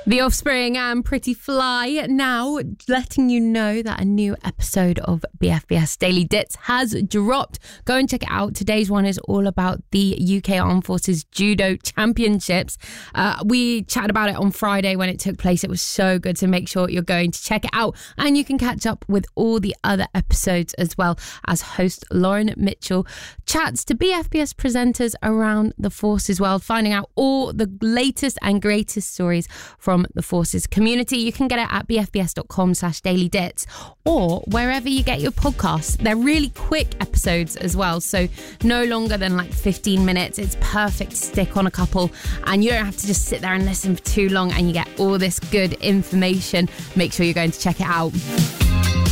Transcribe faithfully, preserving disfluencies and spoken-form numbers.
The Offspring and Pretty Fly now letting you know that a new episode of B F B S Daily Dits has dropped. Go and check it out. Today's one is all about the U K Armed Forces Judo Championships. Uh, we chatted about it on Friday when it took place. It was so good, so make sure you're going to check it out. And you can catch up with all the other episodes as well, as host Lauren Mitchell chats to B F B S presenters around the Forces world, finding out all the latest and greatest stories from the Forces community. You can get it at bfbs.com slash daily dits or wherever you get your podcasts. They're really quick episodes as well, so no longer than like fifteen minutes. It's perfect to stick on a couple and you don't have to just sit there and listen for too long, and you get all this good information. Make sure you're going to check it out.